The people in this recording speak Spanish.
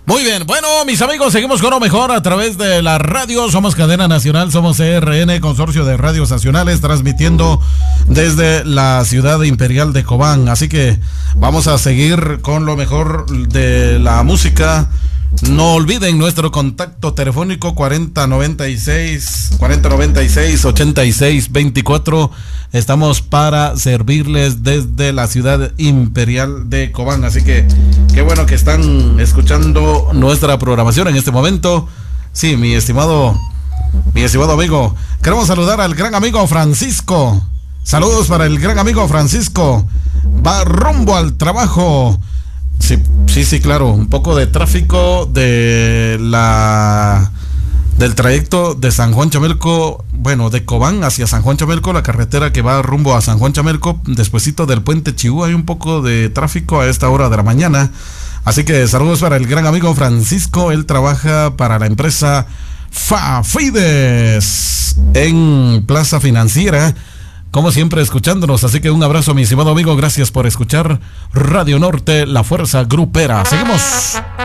Muy bien, bueno, mis amigos, seguimos con lo mejor a través de la radio. Somos Cadena Nacional, somos CRN, Consorcio de Radios Nacionales, transmitiendo desde la ciudad imperial de Cobán. Así que vamos a seguir con lo mejor de la música. No olviden nuestro contacto telefónico 4096-8624. Estamos para servirles desde la ciudad imperial de Cobán. Así que qué bueno que están escuchando nuestra programación en este momento. Sí, mi estimado amigo, queremos saludar al gran amigo Francisco. Saludos para el gran amigo Francisco. Va rumbo al trabajo. Sí, claro, un poco de tráfico del trayecto de San Juan Chamelco, bueno, de Cobán hacia San Juan Chamelco, la carretera que va rumbo a San Juan Chamelco, despuesito del puente Chibú, hay un poco de tráfico a esta hora de la mañana. Así que saludos para el gran amigo Francisco. Él trabaja para la empresa Fides en Plaza Financiera, como siempre escuchándonos. Así que un abrazo, mi estimado amigo, gracias por escuchar Radio Norte, la fuerza grupera. Seguimos.